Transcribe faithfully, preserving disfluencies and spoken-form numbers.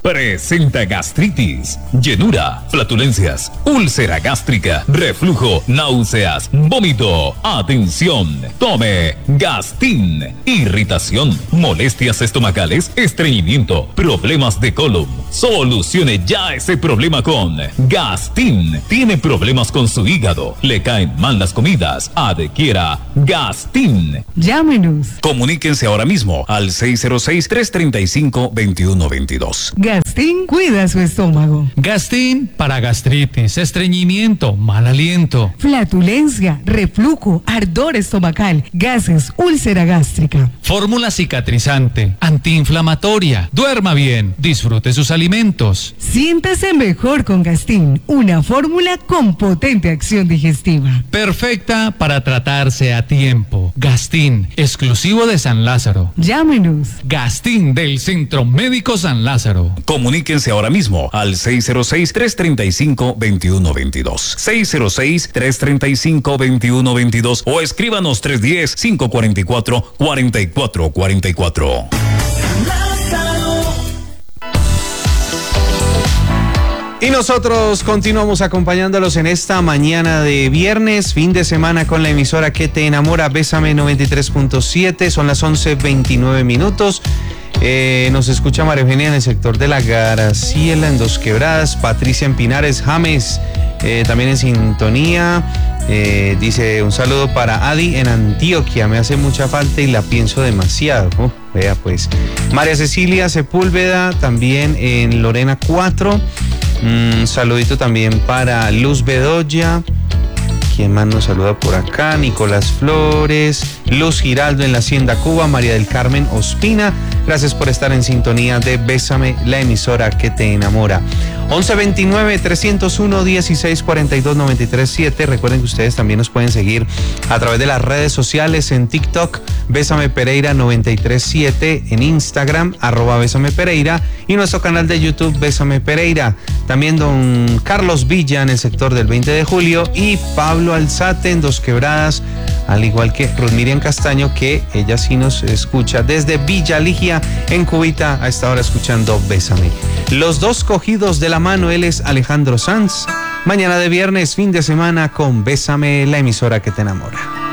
presenta gastritis, llenura, flatulencias, úlcera gástrica, reflujo, náuseas, vómito. Atención, tome Gastin. Irritación, molestias estomacales, estreñimiento, problemas de colon. Solucione ya ese problema con Gastin. Tiene problemas con su hígado, le caen mal las comidas. Adquiera Gastin. Llámenos. Comuníquense ahora mismo al seis cero seis, tres tres cinco, dos uno dos dos. Gastin cuida su estómago. Gastin para gastritis, estreñimiento, mal aliento, flatulencia, reflujo, ardor estomacal, gases, úlcera gástrica. Fórmula cicatrizante, antiinflamatoria. Duerma bien, disfrute sus alimentos. Siéntase mejor con Gastin, una fórmula con potente acción digestiva. Perfecta para tratarse a tiempo. Gastin, exclusivo de San Lázaro. Llámenos. Gastin del Centro Médico San Lázaro. Comuníquense ahora mismo al seis cero seis, tres tres cinco, dos uno dos dos. seis cero seis, tres tres cinco, dos uno dos dos o escríbanos tres uno cero, cinco cuatro cuatro, cuatro cuatro cuatro cuatro. Y nosotros continuamos acompañándolos en esta mañana de viernes, fin de semana con la emisora que te enamora, Bésame noventa y tres punto siete, son las once veintinueve minutos. Eh, nos escucha María Eugenia en el sector de la Graciela, en Dos Quebradas, Patricia en Pinares, James, eh, también en sintonía. Eh, dice un saludo para Adi en Antioquia, me hace mucha falta y la pienso demasiado. Oh, vea pues. María Cecilia Sepúlveda, también en Lorena cuatro. Un mm, saludito también para Luz Bedoya. ¿Quién más nos saluda por acá? Nicolás Flores, Luz Giraldo en la Hacienda Cuba, María del Carmen Ospina. Gracias por estar en sintonía de Bésame, la emisora que te enamora. once veintinueve, trescientos uno, dieciséis cuarenta y dos, noventa y tres siete. Recuerden que ustedes también nos pueden seguir a través de las redes sociales en TikTok, Bésame Pereira noventa y tres siete, en Instagram, arroba Bésame Pereira, y nuestro canal de YouTube, Bésame Pereira. También don Carlos Villa en el sector del veinte de julio y Pablo Alzate en Dos Quebradas, al igual que Rosmiriam Castaño, que ella sí nos escucha desde Villa Ligia en Cubita, a esta hora escuchando Bésame. Los dos cogidos de la mano, él es Alejandro Sanz. Mañana de viernes, fin de semana con Bésame, la emisora que te enamora.